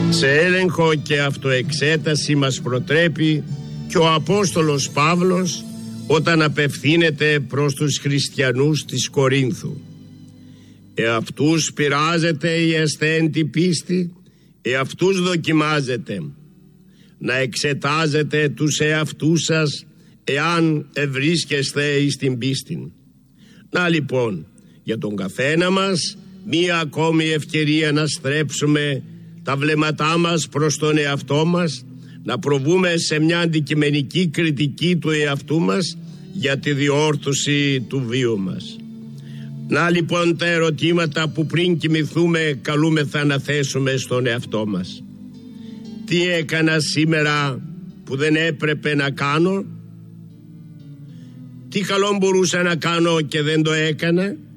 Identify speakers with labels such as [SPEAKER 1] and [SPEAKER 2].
[SPEAKER 1] Σε έλεγχο και αυτοεξέταση μας προτρέπει και ο Απόστολος Παύλος όταν απευθύνεται προς τους χριστιανούς της Κορίνθου. Εαυτούς πειράζεται η ασθέντη πίστη, εαυτούς δοκιμάζετε. Να εξετάζετε τους εαυτούς σας εάν ευρίσκεστε εις την πίστη. Να λοιπόν, για τον καθένα μας μία ακόμη ευκαιρία να στρέψουμε τα βλέμματά μας προς τον εαυτό μας, να προβούμε σε μια αντικειμενική κριτική του εαυτού μας για τη διόρθωση του βίου μας. Να λοιπόν τα ερωτήματα που πριν κοιμηθούμε καλούμεθα να θέσουμε στον εαυτό μας. Τι έκανα σήμερα που δεν έπρεπε να κάνω? Τι καλό μπορούσα να κάνω και δεν το έκανα?